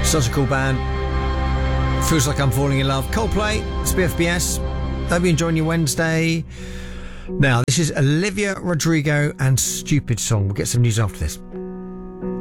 Such a cool band. Feels like I'm falling in love. Coldplay, it's BFBS. Hope you're enjoying your Wednesday. Now, this is Olivia Rodrigo and Stupid Song. We'll get some news after this.